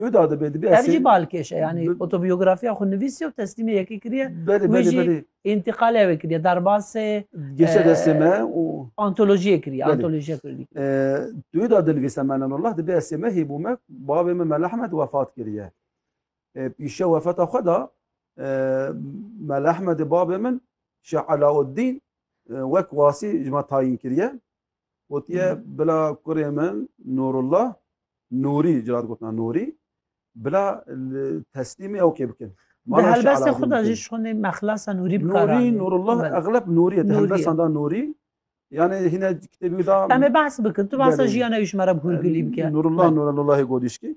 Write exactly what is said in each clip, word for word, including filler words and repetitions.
Tu da dibe dibe ev jî balkêş e yani otobiyografiya xwe nivîsiye û teslîmê yekê kiriye wê jî întiqal ew kiriye derbasê geçe destê me û antolojiyê kiriye antolojiya Kurdî tu da dinivîse Menanullah dibe esê me hêbûme bavê min Melehmed wefat kiriye pîşe wefata xwe da Melehmedê bavê min Şeh Elauddîn wek wasî ji me tayîn kiriye gotiye bila kurê min Nûrullah Nûrî cilat gotina Nûrî bila teslîmê ew kê bikin di helbestê xwe de jî şonê mexlasa Nûrî Nûrî Nûrullah egleb Nûrî di helbestan da Nûrî yani hîne kitêbî da em ê behs bikin tu behsa jiyana wî ji me re bi hûrgilî bike Nûrullah Nûrullahê Godîşkî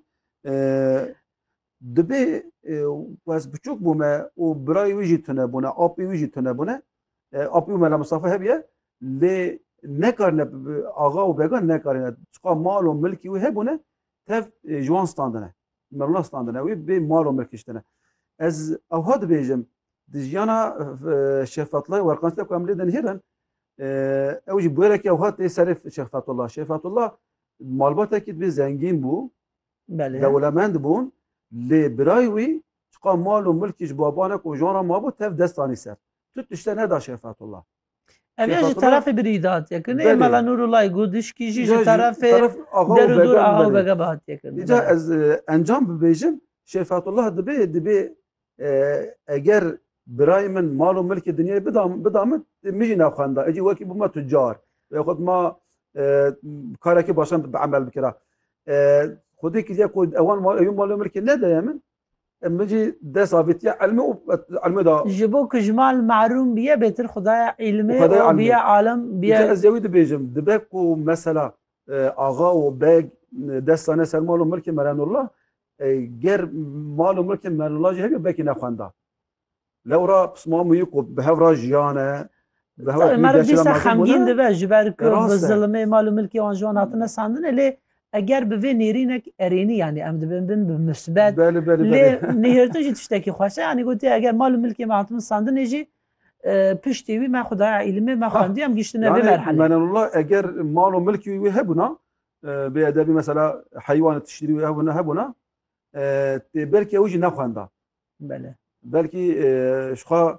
dibe wez biçûk bûme û birayê wî jî tune bûne apê wî jî tune bûne apê û Mela Mustafa hebiye lê nekarine axa û began nekarine çiqa mal û milkî wî hebûne tev ji wan standine Melula standine wî bê mal û milkî ji tune ez ewha dibêjim di jiyana Şêx Fethullah Werqanî ku em lê dinihêrin ew jî bûyerekî ewha tê serê Şêx Fethullah Şêx Fethullah malbatekî dibê zengîn bû dewlemend bûn lê birayê wî çiqa mal û milkî ji babanek û ji wan re mabû tev destanî ser tu tişte neda Şêx Fethullah ev ya ji terafê birî hatiye kirin ê Mela Nûrullahê Godîşkî jî ji terafê derûdûr axa û vege hatiye kirin îca ez encam bibêjim Şêx Fethullah dibe dibe eger birayê min mal û milkê dinyayê bida min min jî navxwenda ecî wekî bûma tucar xwe ma karekî başan bi emel bikira Xwedê kiriye ku ewan ew mal û milkê nedeye min min jî dest avêtiye elmê û elmê da ji bo ku ji mal mehrûm biye bêtir xudaya îlmê û biye alem biye ez ê wî dibêjim dibe ku mesela axa û beg destane ser mal û milkê Menanullah ger mal û milkê Menanullah jî hebe bekî nexwenda lewra pismamûyî ku bi hev ra jiyane mere dîsa xemgîn dibe ji ber ku bi zilimê mal û milkê wan ji wan hatine sandine lê eger bi vê nêrînek erênî yani em dibin bin bi misbet lê nêhirtin jî tiştekî xweş e yanî gotiye eger mal û milkê me hatibin sandinê jî piştî wî me xudaya îlmê me xwendiye em giştine vê merhelê Menanullah eger mal û milkî wî hebûna bê edebî mesela heywanê tiştîrî wî hebûna hebûna belkî ew jî nexwenda belkî ji xwe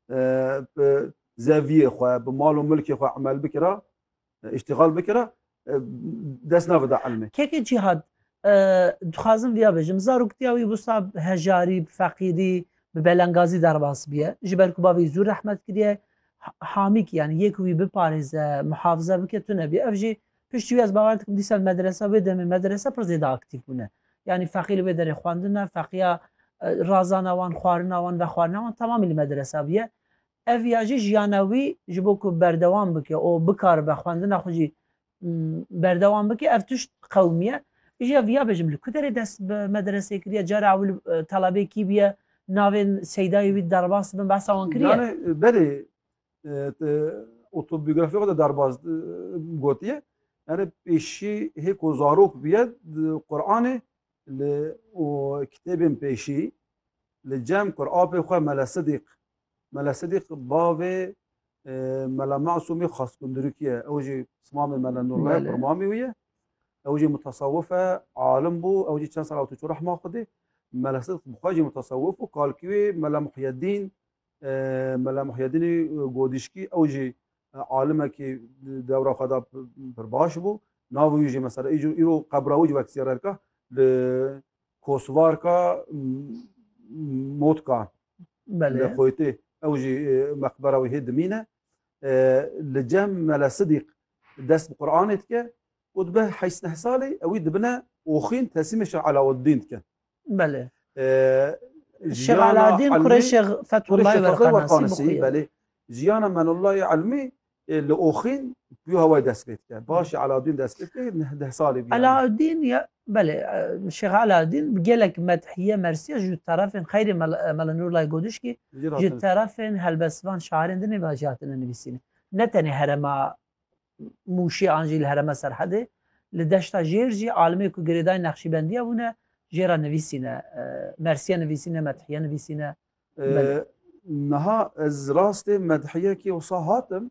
zeviyê xwe bi mal û milkê xwe emel bikira îştigal bikira dest navida elmê kekê cîhat dixwazim vêya bêjim zaroktiya wî wisa hejarî feqîrî bi belengazî derbas biye ji ber ku bavê zû rehmet kiriye hamîk yani yek wî biparêze muhafize bike tu nebiye ev jî piştî wî ez bawer dikim dîsal medresa wê demê medresa pir zêde aktif bûne yani feqîr wê derê xwendine feqiya razana wan xwarina wan ve xwarina wan temamî li medresa biye ev ya jî jiyana wî ji bo ku berdewam bike û bikare be xwendina xwe jî berdewam bike ev tişt qewmiye îja vêya bêjim li ku derê dest bi medresê kiriye cara ewil telebekî biye navên seydayê wî derbas bin behsa wan kiriye yani berê otobiyografî xwe de derbas gotiye yani pêşî hê ku zarok biye Qur'anê li û kitêbên pêşî li cem kur apê xwe Mele Sidîq Mele Sidîq bavê Mela Masûmê xastkundurîkî ye ew jî simamê Mela Nûrullahê kurmamî wî ye ew jî mutasawwif e alim bû ew jî çend sal awtûçû rehma Xwedê Mele Sidîq xwe jî mutasawwif û kalkî wê Mela Muhyiddîn Mela Muhyiddînê Godîşkî ew jî alimekî dewra xwe da pir baş bû navê wî jî mesela îro qebra wî jî wek ziyarergah li Kosvarka Motka li Xwêtê ew jî meqbera wî hê dimîne li cem Mele Sidîq dest bi Qur'anê dike û dibe heyş neh salê ewî dibine oxîn teslîmê Şeh Elauddîn dikin belê Şêx Elauddîn kurê Şêx Fethullahê Werqanîsî belê jiyana Menalullahê elmî li oxîn pû hewayê dest pê dike başê Elauddîn dest pê dike deh salê Elauddîn ya belê Şêx Elauddîn gelek medhiye mersiya ji terafên xeyrê Mela Nûrullahê Godîşkî ji terafên helbestvan şairên din ve jî hatine nivîsîne ne tenê herema Mûşê an jî li herema Serhedê li deşta jêr jî alimê ku girêdayê Neqşîbendiya bûne jêra nivîsîne mersiya nivîsîne medhiye nivîsîne niha ez rastê medhiyekî wisa hatim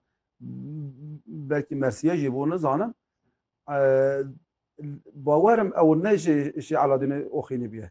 belkî mersiye jî bû nizanim bawerim ew ne jê Şêx Elauddînê oxînî biye